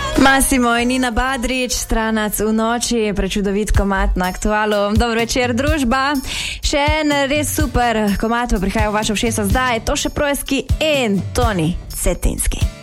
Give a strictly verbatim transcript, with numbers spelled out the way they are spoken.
Massimo in Nina Badrič, Stranac v noči, prečudovit komad na Aktualu. Dobro večer, družba. Še en res super komad pa prihaja v vašo všeso zdaj, to še projski in Toni Cetinski.